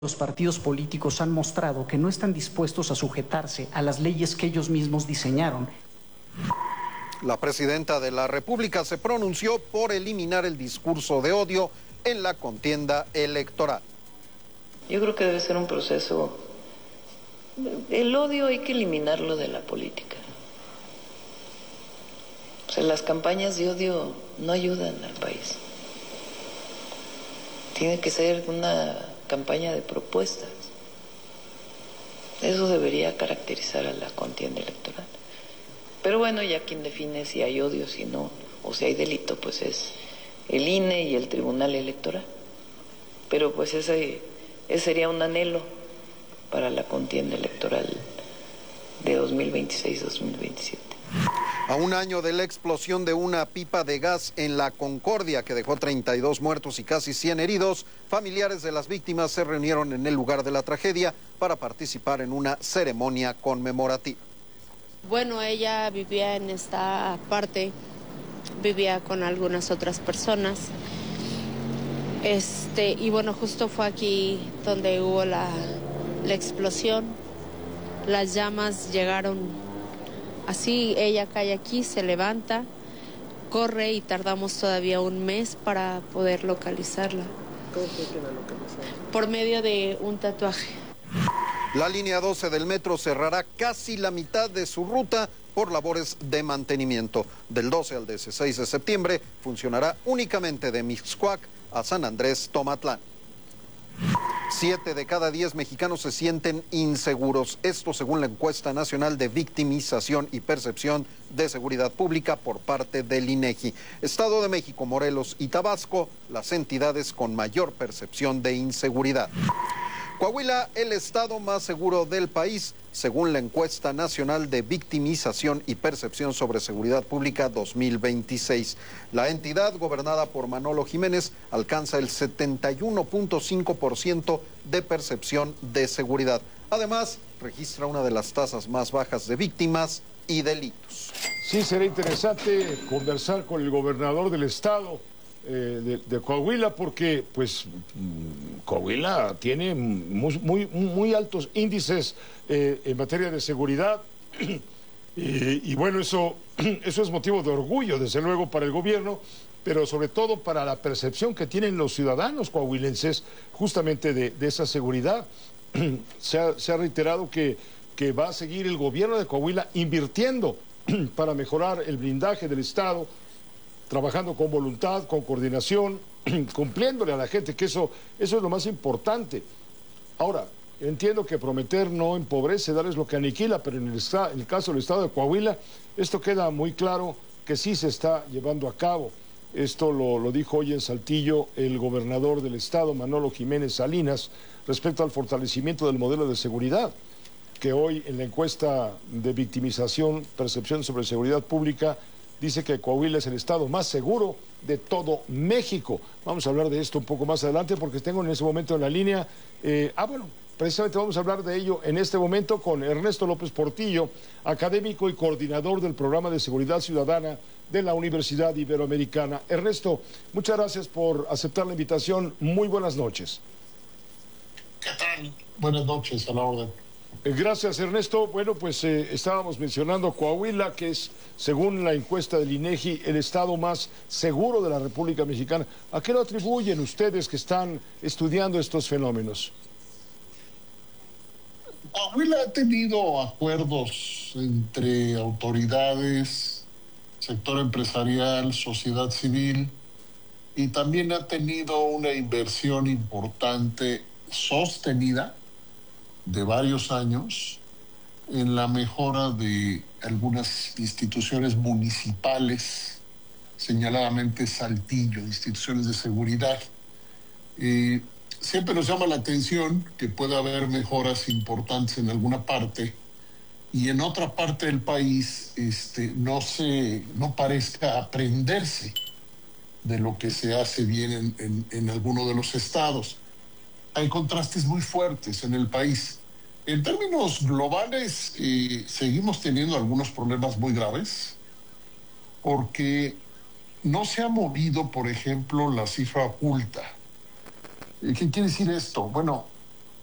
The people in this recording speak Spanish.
Los partidos políticos han mostrado que no están dispuestos a sujetarse a las leyes que ellos mismos diseñaron. La presidenta de la República se pronunció por eliminar el discurso de odio en la contienda electoral. Yo creo que debe ser un proceso. El odio hay que eliminarlo de la política. O sea, las campañas de odio no ayudan al país. Tiene que ser una campaña de propuestas. Eso debería caracterizar a la contienda electoral. Pero bueno, ya quien define si hay odio, si no, o si hay delito, pues es el INE y el Tribunal Electoral. Pero pues ese sería un anhelo para la contienda electoral de 2026-2027. A un año de la explosión de una pipa de gas en La Concordia, que dejó 32 muertos y casi 100 heridos, familiares de las víctimas se reunieron en el lugar de la tragedia para participar en una ceremonia conmemorativa. Bueno, ella vivía en esta parte, vivía con algunas otras personas. Y bueno, justo fue aquí donde hubo la explosión. Las llamas llegaron así, ella cae aquí, se levanta, corre y tardamos todavía un mes para poder localizarla. ¿Cómo fue que la localizaron? Por medio de un tatuaje. La línea 12 del metro cerrará casi la mitad de su ruta por labores de mantenimiento. Del 12 al 16 de septiembre funcionará únicamente de Mixcoac a San Andrés Tomatlán. 7 de cada 10 mexicanos se sienten inseguros. Esto según la encuesta nacional de victimización y percepción de seguridad pública por parte del INEGI. Estado de México, Morelos y Tabasco, las entidades con mayor percepción de inseguridad. Coahuila, el estado más seguro del país, según la encuesta nacional de victimización y percepción sobre seguridad pública 2026. La entidad, gobernada por Manolo Jiménez, alcanza el 71.5% de percepción de seguridad. Además, registra una de las tasas más bajas de víctimas y delitos. Sí, será interesante conversar con el gobernador del estado de Coahuila, porque pues Coahuila tiene muy altos índices en materia de seguridad y bueno, eso es motivo de orgullo, desde luego, para el gobierno, pero sobre todo para la percepción que tienen los ciudadanos coahuilenses justamente de esa seguridad. Se ha reiterado que va a seguir el gobierno de Coahuila invirtiendo para mejorar el blindaje del estado, trabajando con voluntad, con coordinación, cumpliéndole a la gente, que eso es lo más importante. Ahora, entiendo que prometer no empobrece, dar es lo que aniquila, pero en el caso del estado de Coahuila, esto queda muy claro que sí se está llevando a cabo. Esto lo dijo hoy en Saltillo el gobernador del estado, Manolo Jiménez Salinas, respecto al fortalecimiento del modelo de seguridad, que hoy en la encuesta de victimización, percepción sobre seguridad pública, dice que Coahuila es el estado más seguro de todo México. Vamos a hablar de esto un poco más adelante porque tengo en ese momento en la línea... bueno, precisamente vamos a hablar de ello en este momento con Ernesto López Portillo, académico y coordinador del Programa de Seguridad Ciudadana de la Universidad Iberoamericana. Ernesto, muchas gracias por aceptar la invitación. Muy buenas noches. ¿Qué tal? Buenas noches, a la orden. Gracias, Ernesto. Bueno, pues estábamos mencionando Coahuila, que es, según la encuesta del INEGI, el estado más seguro de la República Mexicana. ¿A qué lo atribuyen ustedes que están estudiando estos fenómenos? Coahuila ha tenido acuerdos entre autoridades, sector empresarial, sociedad civil, y también ha tenido una inversión importante, sostenida, de varios años en la mejora de algunas instituciones municipales, señaladamente Saltillo, instituciones de seguridad. Siempre nos llama la atención que pueda haber mejoras importantes en alguna parte y en otra parte del país no parezca aprenderse de lo que se hace bien en alguno de los estados. Hay contrastes muy fuertes en el país. En términos globales, seguimos teniendo algunos problemas muy graves porque no se ha movido, por ejemplo, la cifra oculta. ¿Qué quiere decir esto? Bueno,